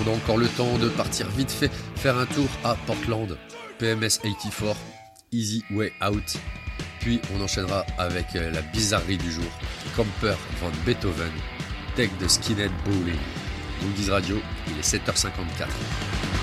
attendant encore le temps de partir vite fait faire un tour à Portland, PMS 84, Easy Way Out. Puis on enchaînera avec la bizarrerie du jour, Camper van Beethoven, Take the Skinhead Bowling. Oldies Radio, il est 7h54.